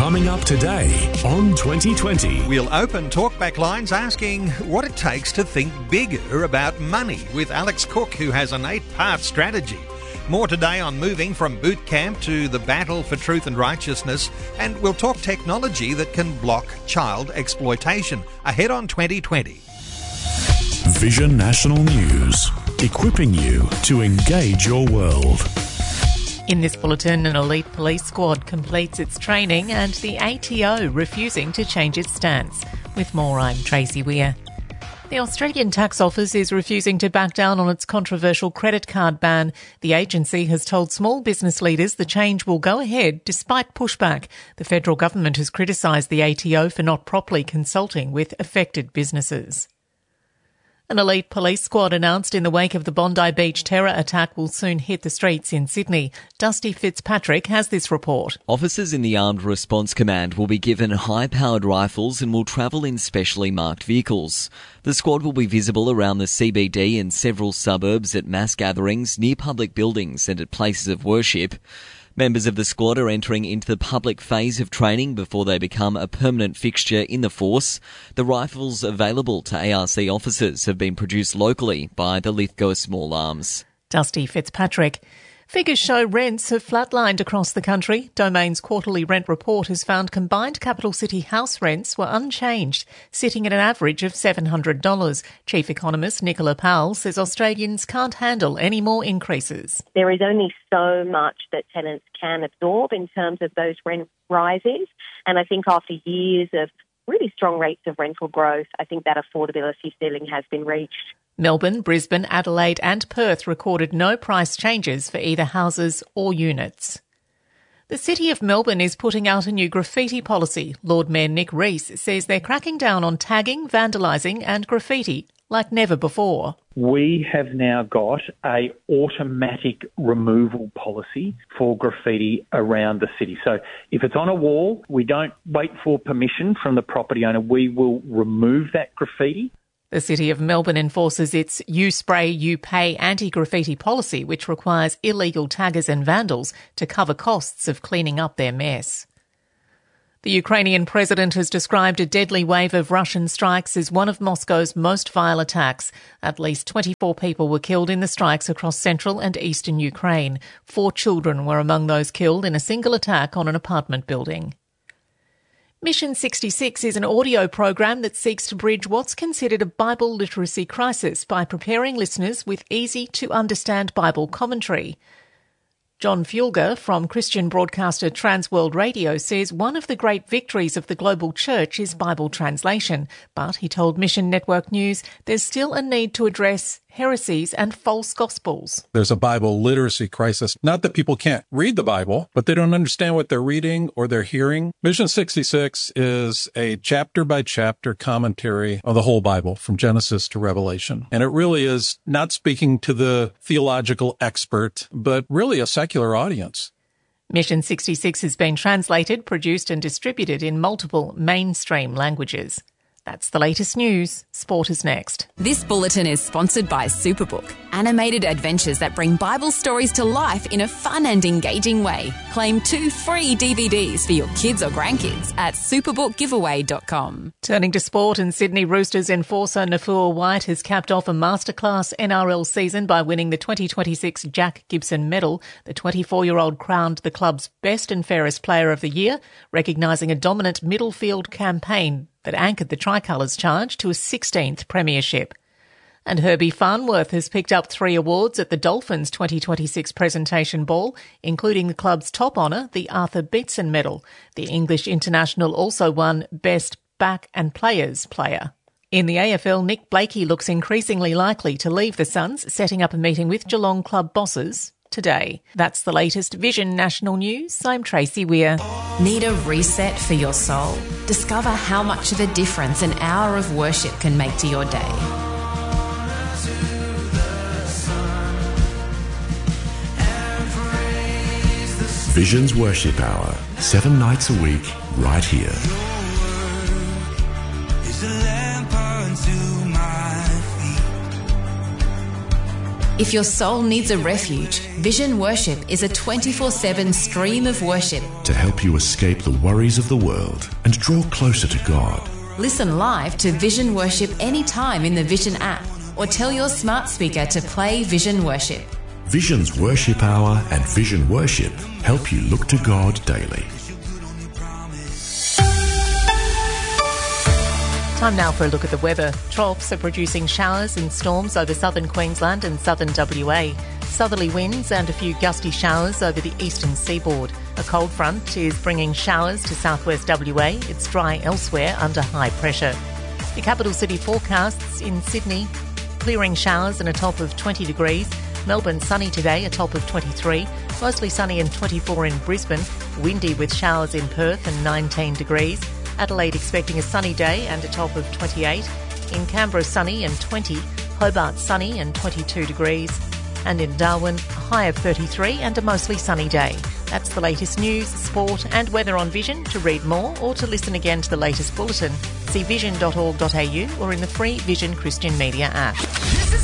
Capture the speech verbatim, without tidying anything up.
Coming up today on twenty twenty. We'll open talkback lines asking what it takes to think bigger about money with Alex Cook, who has an eight-part strategy. More today on moving from boot camp to the battle for truth and righteousness, and we'll talk technology that can block child exploitation. Ahead on twenty twenty. Vision National News, equipping you to engage your world. In this bulletin, an elite police squad completes its training and the A T O refusing to change its stance. With more, I'm Tracy Weir. The Australian Tax Office is refusing to back down on its controversial credit card ban. The agency has told small business leaders the change will go ahead despite pushback. The federal government has criticised the A T O for not properly consulting with affected businesses. An elite police squad announced in the wake of the Bondi Beach terror attack will soon hit the streets in Sydney. Dusty Fitzpatrick has this report. Officers in the Armed Response Command will be given high-powered rifles and will travel in specially marked vehicles. The squad will be visible around the C B D and several suburbs at mass gatherings, near public buildings and at places of worship. Members of the squad are entering into the public phase of training before they become a permanent fixture in the force. The rifles available to A R C officers have been produced locally by the Lithgow Small Arms. Dusty Fitzpatrick. Figures show rents have flatlined across the country. Domain's quarterly rent report has found combined capital city house rents were unchanged, sitting at an average of seven hundred dollars. Chief economist Nicola Powell says Australians can't handle any more increases. There is only so much that tenants can absorb in terms of those rent rises. And I think after years of really strong rates of rental growth, I think that affordability ceiling has been reached. Melbourne, Brisbane, Adelaide and Perth recorded no price changes for either houses or units. The City of Melbourne is putting out a new graffiti policy. Lord Mayor Nick Rees says they're cracking down on tagging, vandalising and graffiti like never before. We have now got a automatic removal policy for graffiti around the city. So if it's on a wall, we don't wait for permission from the property owner. We will remove that graffiti. The City of Melbourne enforces its You Spray, You Pay anti-graffiti policy, which requires illegal taggers and vandals to cover costs of cleaning up their mess. The Ukrainian president has described a deadly wave of Russian strikes as one of Moscow's most vile attacks. At least twenty-four people were killed in the strikes across central and eastern Ukraine. Four children were among those killed in a single attack on an apartment building. Mission sixty-six is an audio program that seeks to bridge what's considered a Bible literacy crisis by preparing listeners with easy-to-understand Bible commentary. John Fulger from Christian broadcaster Transworld Radio says one of the great victories of the global church is Bible translation, but he told Mission Network News there's still a need to address heresies and false gospels. There's a Bible literacy crisis. Not that people can't read the Bible, but they don't understand what they're reading or they're hearing. Mission sixty-six is a chapter-by-chapter commentary on the whole Bible, from Genesis to Revelation. And it really is not speaking to the theological expert, but really a secular audience. Mission sixty-six has been translated, produced and distributed in multiple mainstream languages. That's the latest news. Sport is next. This bulletin is sponsored by Superbook, animated adventures that bring Bible stories to life in a fun and engaging way. Claim two free D V Ds for your kids or grandkids at superbook giveaway dot com. Turning to sport, and Sydney Roosters enforcer Nafua White has capped off a masterclass N R L season by winning the twenty twenty-six Jack Gibson Medal. The twenty-four-year-old crowned the club's best and fairest player of the year, recognising a dominant middle field campaign that anchored the Tricolours' charge to a sixteenth premiership. And Herbie Farnworth has picked up three awards at the Dolphins twenty twenty-six Presentation Ball, including the club's top honour, the Arthur Beetson Medal. The English international also won Best Back and Players Player. In the A F L, Nick Blakey looks increasingly likely to leave the Suns, setting up a meeting with Geelong club bosses today. That's the latest Vision National News. I'm Tracy Weir. Need a reset for your soul? Discover how much of a difference an hour of worship can make to your day. Vision's Worship Hour, seven nights a week, right here. If your soul needs a refuge, Vision Worship is a twenty-four seven stream of worship. To help you escape the worries of the world and draw closer to God. Listen live to Vision Worship anytime in the Vision app, or tell your smart speaker to play Vision Worship. Vision's Worship Hour and Vision Worship help you look to God daily. Time now for a look at the weather. Troughs are producing showers and storms over southern Queensland and southern W A. Southerly winds and a few gusty showers over the eastern seaboard. A cold front is bringing showers to southwest W A. It's dry elsewhere under high pressure. The capital city forecasts: in Sydney, clearing showers and a top of twenty degrees. Melbourne sunny today, a top of twenty-three. Mostly sunny and twenty-four in Brisbane. Windy with showers in Perth and nineteen degrees. Adelaide expecting a sunny day and a top of twenty-eight. In Canberra sunny and twenty. Hobart sunny and twenty-two degrees. And in Darwin, a high of thirty-three and a mostly sunny day. That's the latest news, sport and weather on Vision. To read more or to listen again to the latest bulletin, see vision dot org dot a u or in the free Vision Christian Media app. This is